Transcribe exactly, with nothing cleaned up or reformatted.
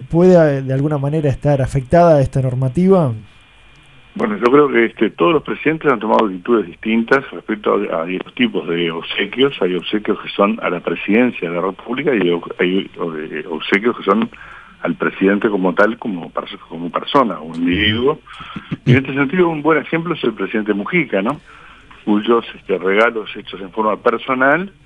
puede de alguna manera estar afectada esta normativa? Bueno, yo creo que este, todos los presidentes han tomado actitudes distintas respecto a, a los tipos de obsequios. Hay obsequios que son a la presidencia de la República y hay obsequios que son al presidente como tal, como, como persona, un individuo. Y en este sentido, un buen ejemplo es el presidente Mujica, ¿no? Cuyos este, regalos hechos en forma personal